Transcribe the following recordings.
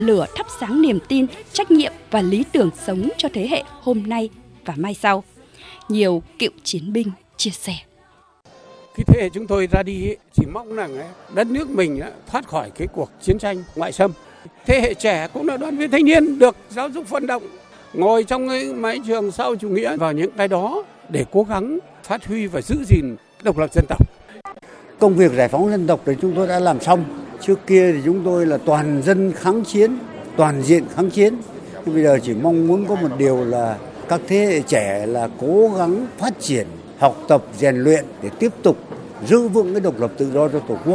lửa thắp sáng niềm tin, trách nhiệm và lý tưởng sống cho thế hệ hôm nay và mai sau. Nhiều cựu chiến binh chia sẻ. Cái thế hệ chúng tôi ra đi chỉ mong rằng đất nước mình thoát khỏi cái cuộc chiến tranh ngoại xâm. Thế hệ trẻ cũng là đoàn viên thanh niên được giáo dục vận động, ngồi trong cái mái trường sau chủ nghĩa vào những cái đó để cố gắng phát huy và giữ gìn độc lập dân tộc. Công việc giải phóng dân tộc thì chúng tôi đã làm xong. Trước kia thì chúng tôi là toàn dân kháng chiến, toàn diện kháng chiến. Nhưng bây giờ chỉ mong muốn có một điều là các thế hệ trẻ là cố gắng phát triển, học tập, rèn luyện để tiếp tục giữ vững cái độc lập tự do cho Tổ quốc.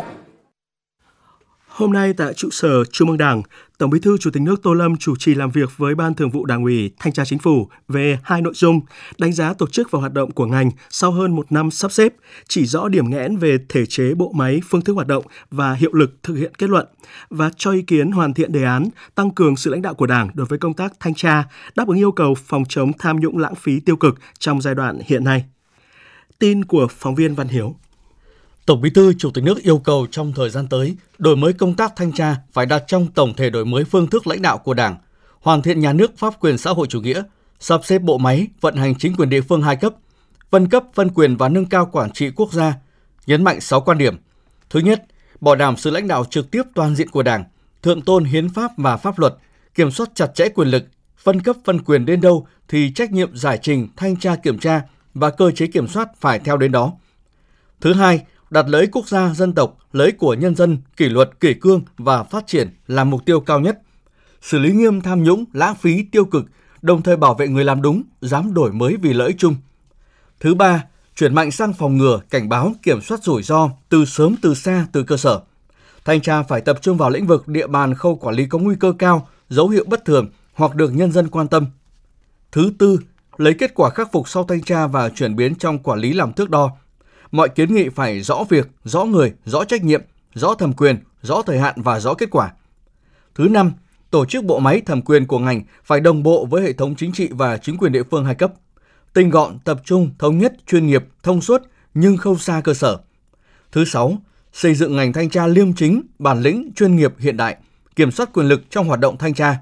Hôm nay tại trụ sở Trung ương Đảng, Tổng Bí thư Chủ tịch nước Tô Lâm chủ trì làm việc với Ban Thường vụ Đảng ủy, Thanh tra Chính phủ về hai nội dung: đánh giá tổ chức và hoạt động của ngành sau hơn một năm sắp xếp, chỉ rõ điểm nghẽn về thể chế, bộ máy, phương thức hoạt động và hiệu lực thực hiện kết luận, và cho ý kiến hoàn thiện đề án tăng cường sự lãnh đạo của Đảng đối với công tác thanh tra, đáp ứng yêu cầu phòng chống tham nhũng lãng phí tiêu cực trong giai đoạn hiện nay. Tin của phóng viên Văn Hiếu. Tổng Bí thư Chủ tịch nước yêu cầu trong thời gian tới, đổi mới công tác thanh tra phải đặt trong tổng thể đổi mới phương thức lãnh đạo của Đảng, hoàn thiện nhà nước pháp quyền xã hội chủ nghĩa, sắp xếp bộ máy, vận hành chính quyền địa phương hai cấp, phân quyền và nâng cao quản trị quốc gia, nhấn mạnh 6 quan điểm. Thứ nhất, bảo đảm sự lãnh đạo trực tiếp toàn diện của Đảng, thượng tôn hiến pháp và pháp luật, kiểm soát chặt chẽ quyền lực, phân cấp phân quyền đến đâu thì trách nhiệm giải trình, thanh tra kiểm tra và cơ chế kiểm soát phải theo đến đó. Thứ hai, đặt lợi ích quốc gia, dân tộc, lợi ích của nhân dân, kỷ luật, kỷ cương và phát triển là mục tiêu cao nhất. Xử lý nghiêm tham nhũng, lãng phí, tiêu cực, đồng thời bảo vệ người làm đúng, dám đổi mới vì lợi ích chung. Thứ ba, chuyển mạnh sang phòng ngừa, cảnh báo, kiểm soát rủi ro từ sớm, từ xa, từ cơ sở. Thanh tra phải tập trung vào lĩnh vực, địa bàn, khâu quản lý có nguy cơ cao, dấu hiệu bất thường hoặc được nhân dân quan tâm. Thứ tư, lấy kết quả khắc phục sau thanh tra và chuyển biến trong quản lý làm thước đo. Mọi kiến nghị phải rõ việc, rõ người, rõ trách nhiệm, rõ thẩm quyền, rõ thời hạn và rõ kết quả. Thứ năm, tổ chức bộ máy thẩm quyền của ngành phải đồng bộ với hệ thống chính trị và chính quyền địa phương hai cấp. Tinh gọn, tập trung, thống nhất, chuyên nghiệp, thông suốt nhưng không xa cơ sở. Thứ sáu, xây dựng ngành thanh tra liêm chính, bản lĩnh, chuyên nghiệp, hiện đại, kiểm soát quyền lực trong hoạt động thanh tra.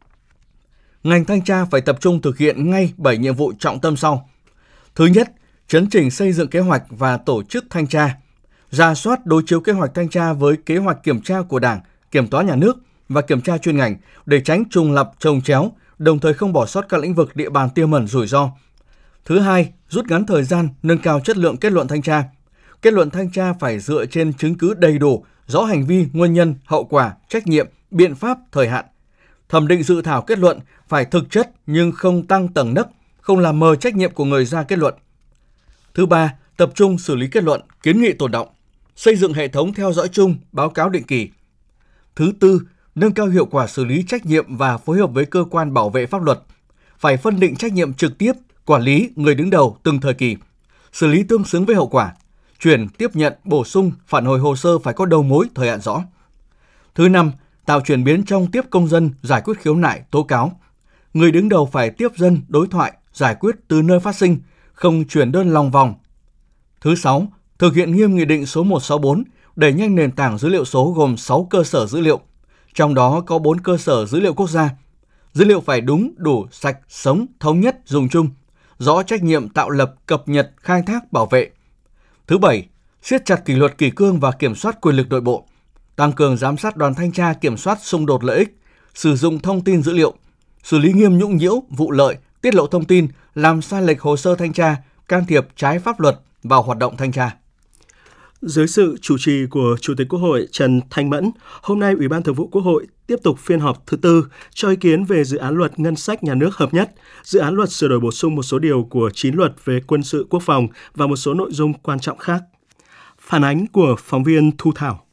Ngành thanh tra phải tập trung thực hiện ngay 7 nhiệm vụ trọng tâm sau. Thứ nhất, chấn chỉnh xây dựng kế hoạch và tổ chức thanh tra, rà soát đối chiếu kế hoạch thanh tra với kế hoạch kiểm tra của Đảng, Kiểm toán Nhà nước và kiểm tra chuyên ngành để tránh trùng lặp chồng chéo, đồng thời không bỏ sót các lĩnh vực địa bàn tiềm ẩn rủi ro. Thứ hai, rút ngắn thời gian, nâng cao chất lượng kết luận thanh tra. Kết luận thanh tra phải dựa trên chứng cứ đầy đủ, rõ hành vi, nguyên nhân, hậu quả, trách nhiệm, biện pháp, thời hạn. Thẩm định dự thảo kết luận phải thực chất nhưng không tăng tầng nấc, không làm mờ trách nhiệm của người ra kết luận. Thứ ba, tập trung xử lý kết luận, kiến nghị tồn đọng, xây dựng hệ thống theo dõi chung, báo cáo định kỳ. Thứ tư, nâng cao hiệu quả xử lý trách nhiệm và phối hợp với cơ quan bảo vệ pháp luật, phải phân định trách nhiệm trực tiếp, quản lý người đứng đầu từng thời kỳ, xử lý tương xứng với hậu quả, chuyển, tiếp nhận, bổ sung, phản hồi hồ sơ phải có đầu mối, thời hạn rõ. Thứ năm, tạo chuyển biến trong tiếp công dân, giải quyết khiếu nại, tố cáo. Người đứng đầu phải tiếp dân, đối thoại, giải quyết từ nơi phát sinh, không chuyển đơn lòng vòng. Thứ sáu, thực hiện nghiêm Nghị định số 164, đẩy nhanh nền tảng dữ liệu số gồm 6 cơ sở dữ liệu, trong đó có 4 cơ sở dữ liệu quốc gia. Dữ liệu phải đúng, đủ, sạch, sống, thống nhất, dùng chung, rõ trách nhiệm tạo lập, cập nhật, khai thác, bảo vệ. Thứ bảy, siết chặt kỷ luật kỷ cương và kiểm soát quyền lực nội bộ, tăng cường giám sát đoàn thanh tra kiểm soát xung đột lợi ích, sử dụng thông tin dữ liệu, xử lý nghiêm nhũng nhiễu, vụ lợi, tiết lộ thông tin, làm sai lệch hồ sơ thanh tra, can thiệp trái pháp luật vào hoạt động thanh tra. Dưới sự chủ trì của Chủ tịch Quốc hội Trần Thanh Mẫn, hôm nay Ủy ban Thường vụ Quốc hội tiếp tục phiên họp thứ tư cho ý kiến về dự án luật ngân sách nhà nước hợp nhất, dự án luật sửa đổi bổ sung một số điều của 9 luật về quân sự quốc phòng và một số nội dung quan trọng khác. Phản ánh của phóng viên Thu Thảo.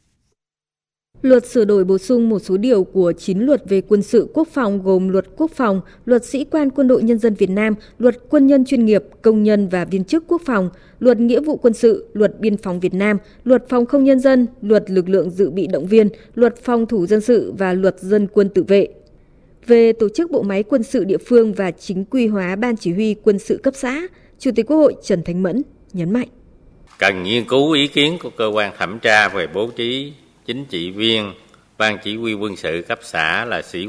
Luật sửa đổi bổ sung một số điều của 9 luật về quân sự quốc phòng gồm Luật Quốc phòng, Luật Sĩ quan Quân đội Nhân dân Việt Nam, Luật Quân nhân chuyên nghiệp, Công nhân và viên chức quốc phòng, Luật Nghĩa vụ quân sự, Luật Biên phòng Việt Nam, Luật Phòng không nhân dân, Luật Lực lượng dự bị động viên, Luật Phòng thủ dân sự và Luật Dân quân tự vệ. Về tổ chức bộ máy quân sự địa phương và chính quy hóa Ban Chỉ huy quân sự cấp xã, Chủ tịch Quốc hội Trần Thanh Mẫn nhấn mạnh. Cần nghiên cứu ý kiến của cơ quan thẩm tra về bố trí chính trị viên, Ban chỉ huy quân sự cấp xã là sĩ